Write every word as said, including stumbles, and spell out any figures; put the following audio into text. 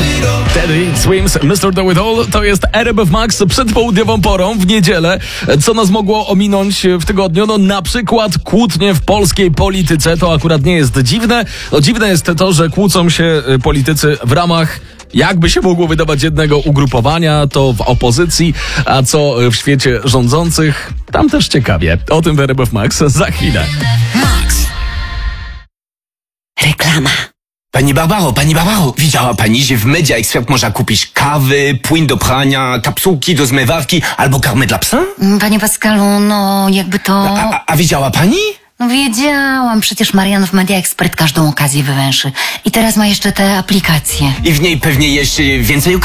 Teddy Swims, mister Do It All, to jest R M F Max przed południową porą w niedzielę. Co nas mogło ominąć w tygodniu? No na przykład kłótnie w polskiej polityce. To akurat nie jest dziwne. No dziwne jest to, że kłócą się politycy w ramach, jakby się mogło wydawać, jednego ugrupowania, to w opozycji, a co w świecie rządzących? Tam też ciekawie. O tym w R M F Max za chwilę. Max. Reklama. Pani Barbaro, pani Barbaro, widziała pani, że w Media Expert można kupić kawy, płyn do prania, kapsułki do zmywawki albo karmy dla psa? Panie Pascalu, no jakby to... A, a, a widziała pani? No wiedziałam, przecież Marian w Media Expert każdą okazję wywęszy. I teraz ma jeszcze te aplikacje. I w niej pewnie jeszcze więcej okazji.